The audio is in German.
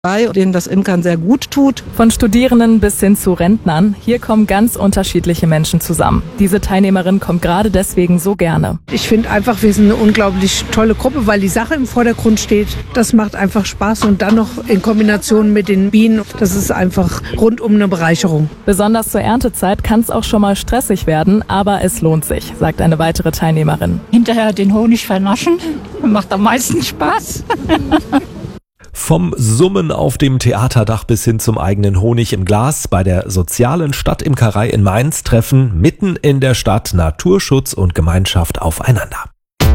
denen das Imkern sehr gut tut. Von Studierenden bis hin zu Rentnern, hier kommen ganz unterschiedliche Menschen zusammen. Diese Teilnehmerin kommt gerade deswegen so gerne. Ich finde einfach, wir sind eine unglaublich tolle Gruppe, weil die Sache im Vordergrund steht. Das macht einfach Spaß und dann noch in Kombination mit den Bienen, das ist einfach rundum eine Bereicherung. Besonders zur Erntezeit kann es auch schon mal stressig werden, aber es lohnt sich, sagt eine weitere Teilnehmerin. Hinterher den Honig vernaschen, macht am meisten Spaß. Vom Summen auf dem Theaterdach bis hin zum eigenen Honig im Glas bei der sozialen Stadtimkerei in Mainz treffen mitten in der Stadt Naturschutz und Gemeinschaft aufeinander.